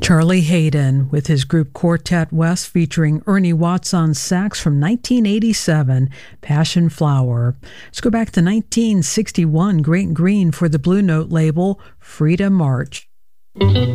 Charlie Haydn with his group Quartet West featuring Ernie Watts on sax from 1987, Passion Flower. Let's go back to 1961, Great Green for the Blue Note label, Frida March.